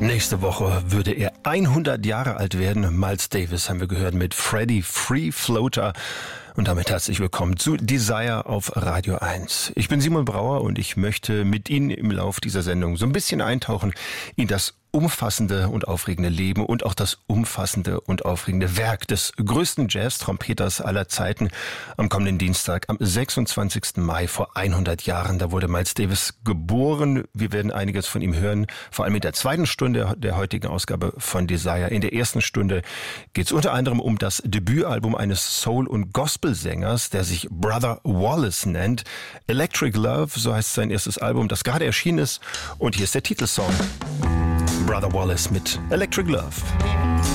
Nächste Woche würde er 100 Jahre alt werden. Miles Davis haben wir gehört mit Freddie Free Floater. Und damit herzlich willkommen zu Desire auf Radio 1. Ich bin Simon Brauer und ich möchte mit Ihnen im Lauf dieser Sendung so ein bisschen eintauchen in das umfassende und aufregende Leben und auch das umfassende und aufregende Werk des größten Jazz-Trompeters aller Zeiten. Am kommenden Dienstag, am 26. Mai vor 100 Jahren, da wurde Miles Davis geboren. Wir werden einiges von ihm hören, vor allem in der zweiten Stunde der heutigen Ausgabe von Desire. In der ersten Stunde geht es unter anderem um das Debütalbum eines Soul- und Gospelsängers, der sich Brother Wallace nennt. Electric Love, so heißt sein erstes Album, das gerade erschienen ist. Und hier ist der Titelsong. Brother Wallace mit Electric Love.